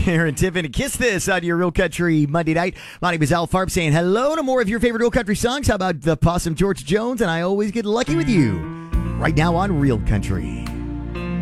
Aaron Tiffin, kiss this on your Real Country Monday night. My name is Al Farb saying hello to more of your favorite Real Country songs. How about the Possum George Jones? And I always get lucky with you. Right now on Real Country.